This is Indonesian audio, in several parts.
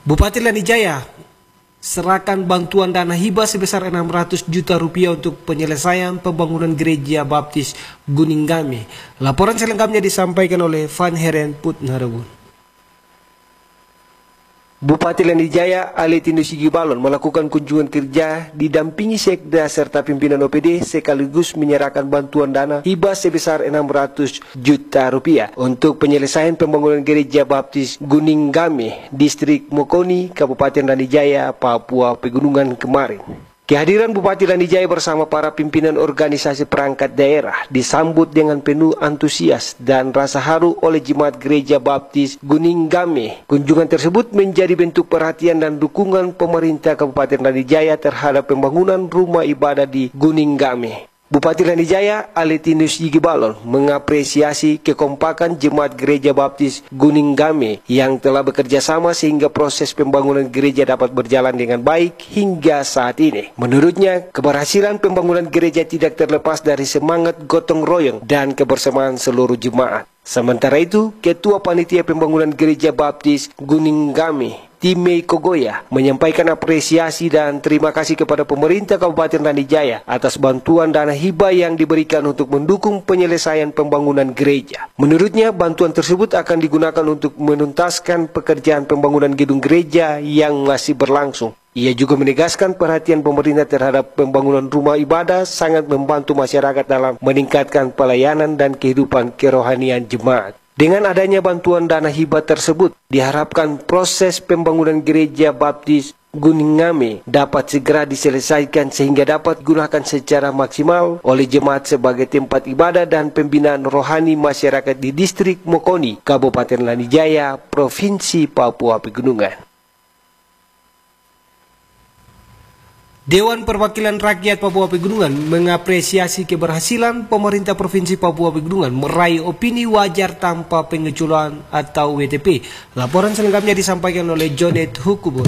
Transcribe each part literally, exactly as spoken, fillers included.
Bupati Lanijaya serahkan bantuan dana hibah sebesar enam ratus juta rupiah untuk penyelesaian pembangunan gereja baptis Guninggame. Laporan selengkapnya disampaikan oleh Van Heren Putnarebun. Bupati Lanijaya Aletino Sigibalon melakukan kunjungan kerja didampingi sekda serta pimpinan O P D sekaligus menyerahkan bantuan dana hibah sebesar enam ratus juta rupiah untuk penyelesaian pembangunan gereja baptis Guninggame, distrik Mokoni, Kabupaten Lanijaya, Papua Pegunungan kemarin. Kehadiran Bupati Lanijaya bersama para pimpinan organisasi perangkat daerah disambut dengan penuh antusias dan rasa haru oleh Jemaat Gereja Baptis Guninggame. Kunjungan tersebut menjadi bentuk perhatian dan dukungan pemerintah Kabupaten Lanijaya terhadap pembangunan rumah ibadah di Guninggame. Bupati Lanijaya Aletinus Yigibalon mengapresiasi kekompakan Jemaat Gereja Baptis Guninggame yang telah bekerja sama sehingga proses pembangunan gereja dapat berjalan dengan baik hingga saat ini. Menurutnya, keberhasilan pembangunan gereja tidak terlepas dari semangat gotong royong dan kebersamaan seluruh jemaat. Sementara itu, Ketua Panitia Pembangunan Gereja Baptis Guninggame, Timei Kogoya, menyampaikan apresiasi dan terima kasih kepada pemerintah Kabupaten Lanijaya atas bantuan dana hibah yang diberikan untuk mendukung penyelesaian pembangunan gereja. Menurutnya, bantuan tersebut akan digunakan untuk menuntaskan pekerjaan pembangunan gedung gereja yang masih berlangsung. Ia juga menegaskan perhatian pemerintah terhadap pembangunan rumah ibadah sangat membantu masyarakat dalam meningkatkan pelayanan dan kehidupan kerohanian jemaat. Dengan adanya bantuan dana hibah tersebut, diharapkan proses pembangunan gereja baptis Guninggame dapat segera diselesaikan sehingga dapat digunakan secara maksimal oleh jemaat sebagai tempat ibadah dan pembinaan rohani masyarakat di distrik Mokoni, Kabupaten Lanijaya, Provinsi Papua Pegunungan. Dewan Perwakilan Rakyat Papua Pegunungan mengapresiasi keberhasilan pemerintah Provinsi Papua Pegunungan meraih opini wajar tanpa pengecualian atau W T P. Laporan selengkapnya disampaikan oleh Jonet Hukubun.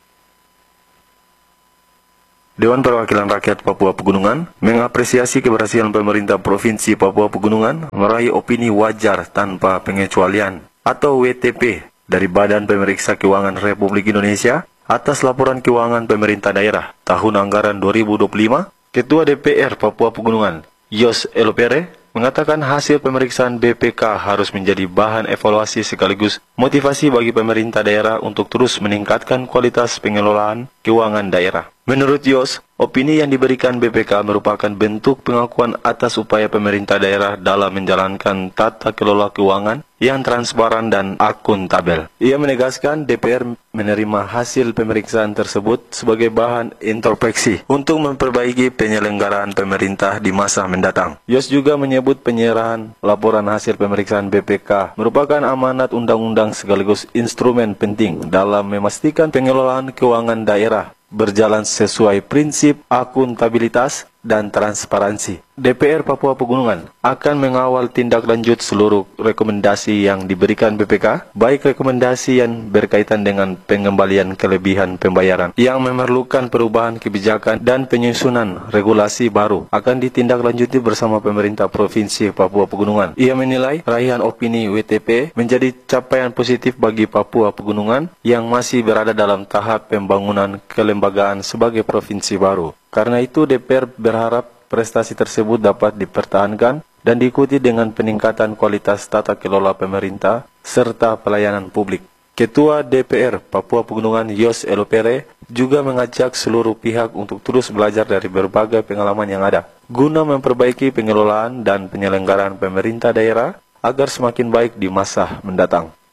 Dewan Perwakilan Rakyat Papua Pegunungan mengapresiasi keberhasilan pemerintah Provinsi Papua Pegunungan meraih opini wajar tanpa pengecualian atau W T P dari Badan Pemeriksa Keuangan Republik Indonesia atas laporan keuangan pemerintah daerah tahun anggaran dua ribu dua puluh lima. Ketua D P R Papua Pegunungan, Yos Elopere, mengatakan hasil pemeriksaan B P K harus menjadi bahan evaluasi sekaligus motivasi bagi pemerintah daerah untuk terus meningkatkan kualitas pengelolaan keuangan daerah. Menurut Yos, opini yang diberikan B P K merupakan bentuk pengakuan atas upaya pemerintah daerah dalam menjalankan tata kelola keuangan yang transparan dan akuntabel. Ia menegaskan D P R menerima hasil pemeriksaan tersebut sebagai bahan introspeksi untuk memperbaiki penyelenggaraan pemerintah di masa mendatang. Yos juga menyebut penyerahan laporan hasil pemeriksaan B P K merupakan amanat undang-undang sekaligus instrumen penting dalam memastikan pengelolaan keuangan daerah berjalan sesuai prinsip akuntabilitas dan transparansi. D P R Papua Pegunungan akan mengawal tindak lanjut seluruh rekomendasi yang diberikan B P K, baik rekomendasi yang berkaitan dengan pengembalian kelebihan pembayaran yang memerlukan perubahan kebijakan dan penyusunan regulasi baru akan ditindaklanjuti bersama pemerintah Provinsi Papua Pegunungan. Ia menilai raihan opini W T P menjadi capaian positif bagi Papua Pegunungan yang masih berada dalam tahap pembangunan kelembagaan sebagai provinsi baru. Karena itu D P R berharap prestasi tersebut dapat dipertahankan dan diikuti dengan peningkatan kualitas tata kelola pemerintah serta pelayanan publik. Ketua D P R Papua Pegunungan Yos Elopere juga mengajak seluruh pihak untuk terus belajar dari berbagai pengalaman yang ada, guna memperbaiki pengelolaan dan penyelenggaraan pemerintah daerah agar semakin baik di masa mendatang.